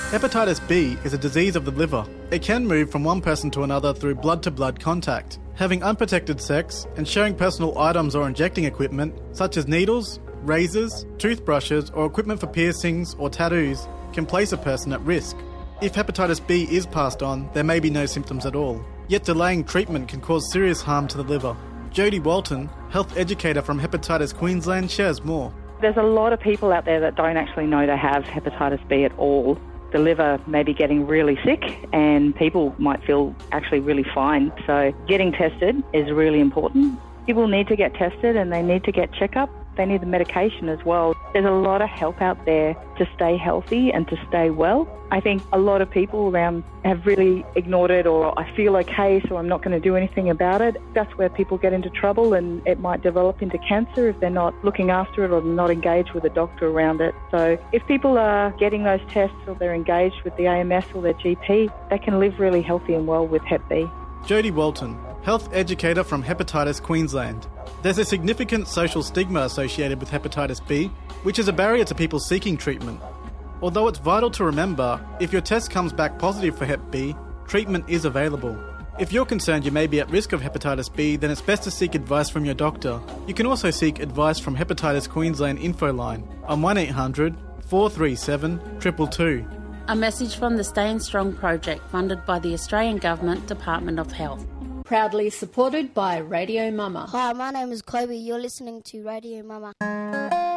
Hepatitis B is a disease of the liver. It can move from one person to another through blood-to-blood contact. Having unprotected sex and sharing personal items or injecting equipment, such as needles, razors, toothbrushes, or equipment for piercings or tattoos, can place a person at risk. If hepatitis B is passed on, there may be no symptoms at all. Yet delaying treatment can cause serious harm to the liver. Jodie Walton, health educator from Hepatitis Queensland, shares more. There's a lot of people out there that don't actually know they have hepatitis B at all. The liver may be getting really sick and people might feel actually really fine. So getting tested is really important. People need to get tested and they need to get checkup. They need the medication as well. There's a lot of help out there to stay healthy and to stay well. I think a lot of people around have really ignored it, or I feel okay, so I'm not going to do anything about it. That's where people get into trouble, and it might develop into cancer if they're not looking after it or not engaged with a doctor around it. So if people are getting those tests or they're engaged with the AMS or their GP, they can live really healthy and well with Hep B. Jodie Walton, health educator from Hepatitis Queensland. There's a significant social stigma associated with hepatitis B, which is a barrier to people seeking treatment. Although it's vital to remember, if your test comes back positive for Hep B, treatment is available. If you're concerned you may be at risk of hepatitis B, then it's best to seek advice from your doctor. You can also seek advice from Hepatitis Queensland Info Line on 1800 437 222. A message from the Staying Strong project funded by the Australian Government Department of Health. Proudly supported by Radio Mama. Hi, my name is Kobe. You're listening to Radio Mama.